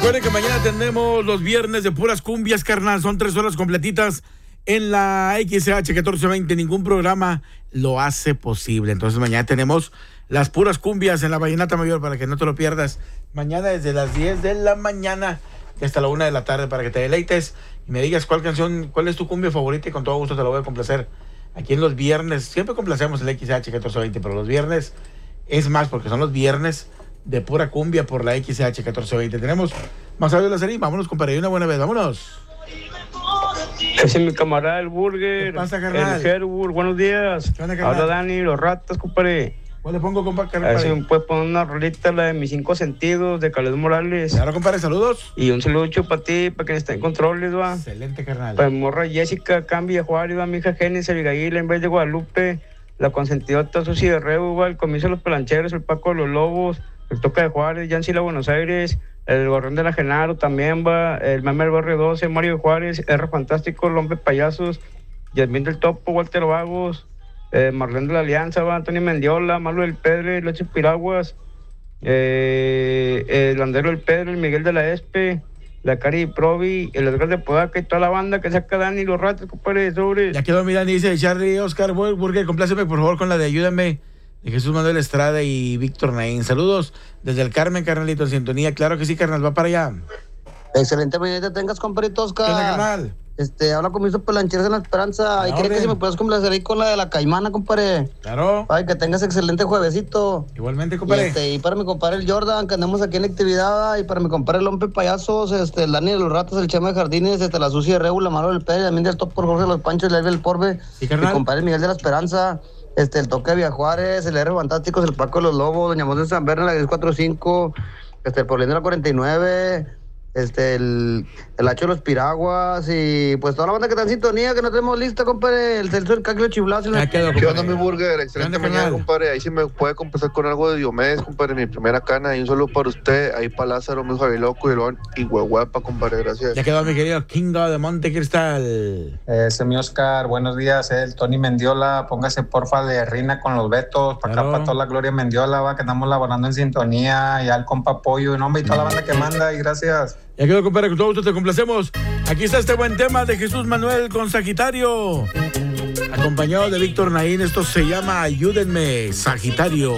Recuerden que mañana tenemos los viernes de puras cumbias, carnal. Son 3 horas completitas en la XH 1420. Ningún programa lo hace posible. Entonces mañana tenemos las puras cumbias en la Vallenata Mayor para que no te lo pierdas. Mañana desde las 10 de la mañana hasta la 1 de la tarde para que te deleites y me digas cuál es tu cumbia favorita y con todo gusto te la voy a complacer. Aquí en los viernes, siempre complacemos el XH 1420, pero los viernes es más porque son los viernes de pura cumbia por la XH 1420. Tenemos más audio de la serie. Vámonos, compadre, una buena vez, vámonos. Ese es mi camarada, el Burger. ¿Qué pasa, carnal? El Herburg, buenos días. ¿Qué onda, carnal? Habla Dani, los ratas, compadre. ¿Cuál le pongo, compadre? A ver si me puedes poner una rolita, la de Mis 5 Sentidos, de Caled Morales. Claro, compadre, saludos. Y un saludo para ti, para quien está en controles, va. Excelente, carnal. Para mi morra Jessica, Cambia Juárez, va, mi hija Génesis, Abigail, en vez de Guadalupe, la consentidota Susi de Reu, va, el comienzo de los pelancheros, el Paco de los Lobos, el Toca de Juárez, Yancila Buenos Aires, el Gorrón de la Genaro también va, el Mame del Barrio 12, Mario de Juárez, R Fantástico, el Hombre Payasos, Yasmín del Topo, Walter Vagos, Marlene de la Alianza, va, Antonio Mendiola, Malo del Pedre, Leche Piraguas, el Landero del Pedre, el Miguel de la Espe, la Cari Provi, el Edgar de Podaca y toda la banda que saca Dani, los ratos, compadre, sobre. Ya quedó, mira, dice Charlie Oscar Burger, compláceme por favor con la de Ayúdame, de Jesús Manuel Estrada y Víctor Naín. Saludos desde el Carmen, carnalito, en sintonía. Claro que sí, carnal, va para allá. Excelente mañana tengas, compadrito Oscar. ¿Qué onda, carnal? Habla con mis pelancheros en la Esperanza. Y quería que si me puedes complacer ahí con la de la Caimana, compadre. Claro. Ay, que tengas excelente juevesito. Igualmente, compadre. Y para mi compadre el Jordan, que andamos aquí en actividad. Y para mi compadre el Hombre Payasos, el Dani de los Ratos, el Chema de Jardines, la Sucia de Reu, la Maro del Pérez, también del Top por Jorge de los Panchos, el Elve del Porbe. Sí, carnal. Mi compadre Miguel de la Esperanza. El Toque de Villa Juárez, el R Fantásticos, el Paco de los Lobos, Doña Mos de San Berna, la 1045, el Paulino de la 49, el Hacho de los Piraguas y pues toda la banda que está en sintonía, que no tenemos lista, compadre, el Celso del Caclo Chiblazo. ¿Qué onda, mi Burger? Excelente mañana, compadre. Ahí sí me puede comenzar con algo de Diomedes, compadre, mi primera cana. Y un saludo para usted, ahí para Lázaro, mi Javiloco y Huehuepa, compadre, gracias. Ya quedó mi querido Kingo de Monte Cristal. Ese mi Oscar, buenos días, el Tony Mendiola, póngase porfa de Rina con los Betos, para acá para toda la Gloria Mendiola, va, que andamos laborando en sintonía, ya el compa Pollo, y toda la banda que manda, y gracias. Ya quedó, compadre, con todo gusto te complacemos. Aquí está este buen tema de Jesús Manuel con Sagitario, acompañado de Víctor Naín. Esto se llama Ayúdenme, Sagitario.